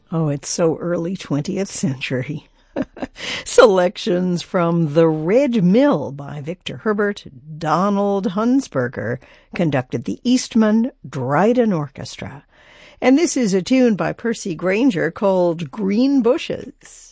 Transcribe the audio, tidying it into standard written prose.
Oh, it's so early 20th century. Selections from The Red Mill by Victor Herbert. Donald Hunsberger conducted the Eastman Dryden Orchestra. And this is a tune by Percy Grainger called Green Bushes.